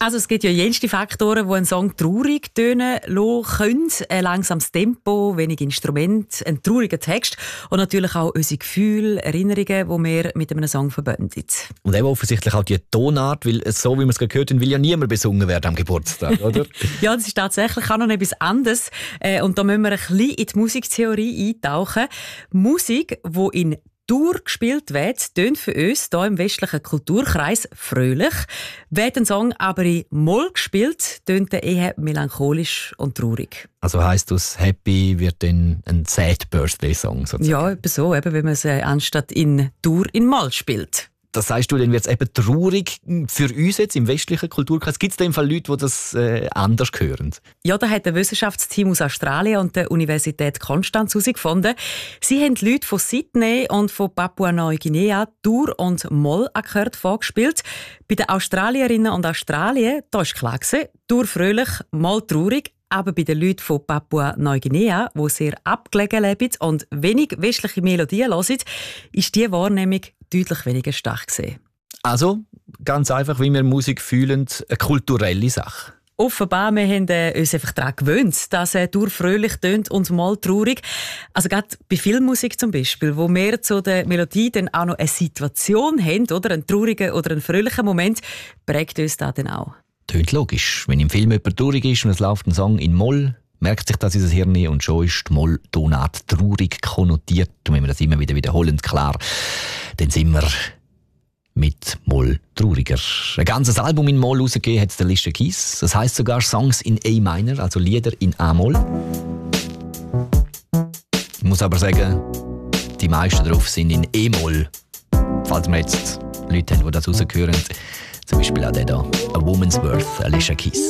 Also es gibt ja jenste Faktoren, die einen Song traurig tönen lassen können. Ein langsames Tempo, wenig Instrument, ein trauriger Text und natürlich auch unsere Gefühle, Erinnerungen, die wir mit einem Song verbinden. Und eben offensichtlich auch die Tonart, weil so wie wir es gerade gehört haben, will ja niemand besungen werden am Geburtstag, oder? Ja, das ist tatsächlich auch noch etwas anderes. Und da müssen wir ein bisschen in die Musiktheorie eintauchen. Musik, die in Dur gespielt wird, tönt für uns hier im westlichen Kulturkreis fröhlich. Wird ein Song aber in Moll gespielt, tönt er eher melancholisch und traurig. Also heisst das, Happy wird dann ein Sad Birthday Song sozusagen? Ja, eben so, eben, wenn man es anstatt in Dur in Moll spielt. Das heisst, dann wird es eben traurig für uns jetzt im westlichen Kulturkreis. Gibt es da im Fall Leute, die das anders hören? Ja, da hat ein Wissenschaftsteam aus Australien und der Universität Konstanz herausgefunden. Sie haben Leute von Sydney und von Papua-Neuguinea Dur und Moll-Akkord vorgespielt. Bei den Australierinnen und Australien, da war klar gewesen, Dur fröhlich, Moll traurig. Aber bei den Leuten von Papua-Neuguinea, die sehr abgelegen leben und wenig westliche Melodien hören, ist diese Wahrnehmung deutlich weniger stark gewesen. Also, ganz einfach, wie wir Musik fühlen, eine kulturelle Sache. Offenbar, wir haben uns einfach daran gewöhnt, dass Dur fröhlich tönt und mal traurig. Also gerade bei Filmmusik zum Beispiel, wo wir zu der Melodie dann auch noch eine Situation haben, oder einen traurigen oder einen fröhlichen Moment, prägt uns das dann auch. Tönt logisch. Wenn im Film jemand traurig ist und es läuft ein Song in Moll, merkt sich das in das Hirn und schon ist die Moll-Tonart traurig konnotiert. Und wenn wir das immer wieder wiederholen, klar, dann sind wir mit Moll trauriger. Ein ganzes Album in Moll rausgegeben hat der Alicia Keys. Das heisst sogar Songs in A-Minor, also Lieder in A-Moll. Ich muss aber sagen, die meisten drauf sind in E-Moll. Falls wir jetzt Leute haben, die das rausgehören. Zum Beispiel auch der hier, A Woman's Worth, Alicia Keys.